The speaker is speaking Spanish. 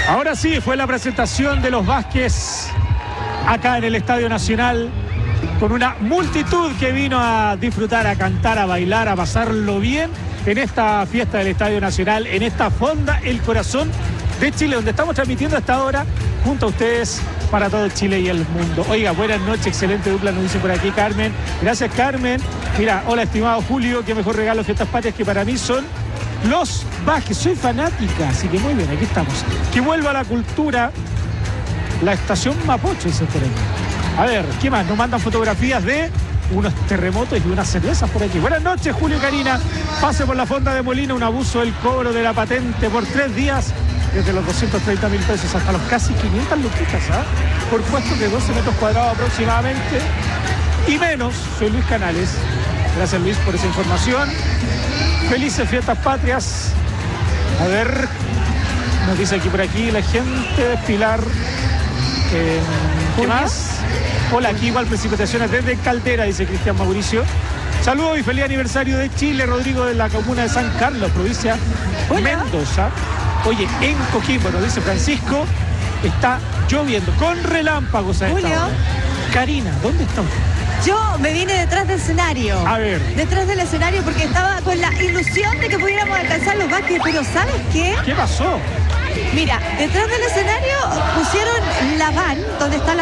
Ahora sí, fue la presentación de los Vázquez acá en el Estadio Nacional, con una multitud que vino a disfrutar, a cantar, a bailar, a pasarlo bien en esta fiesta del Estadio Nacional, en esta fonda El Corazón de Chile, donde estamos transmitiendo hasta ahora junto a ustedes para todo Chile y el mundo. Oiga, buenas noches, excelente dupla, nos dice por aquí Carmen. Gracias, Carmen. Mira, hola, estimado Julio, qué mejor regalo Fiestas Patrias que para mí son los Vázquez. Soy fanática, así que muy bien, aquí estamos. Que vuelva a la cultura la estación Mapocho, dice por ahí. A ver, ¿qué más? Nos mandan fotografías de unos terremotos y unas cervezas por aquí. Buenas noches, Julio y Karina. Pase por la fonda de Molina, un abuso del cobro de la patente por 3 días, desde los 230.000 pesos hasta los casi 500 luquitas, ¿ah? Por puestos de 12 metros cuadrados aproximadamente y menos. Soy Luis Canales. Gracias, Luis, por esa información. Felices Fiestas Patrias. A ver, nos dice aquí por aquí la gente, Pilar. ¿Qué más? Hola, aquí igual precipitaciones desde Caldera, dice Cristian Mauricio. Saludos y feliz aniversario de Chile, Rodrigo, de la comuna de San Carlos, provincia Mendoza. Oye, en Coquimbo, nos dice Francisco, está lloviendo con relámpagos a esta hora. Karina, ¿dónde está usted? Yo me vine detrás del escenario. A ver. Detrás del escenario porque estaba con la ilusión de que pudiéramos alcanzar los Vázquez, pero ¿sabes qué? ¿Qué pasó? Mira, detrás del escenario pusieron la van donde está la